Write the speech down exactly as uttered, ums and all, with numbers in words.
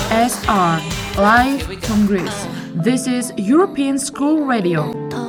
S R, live from Greece. This is European School Radio.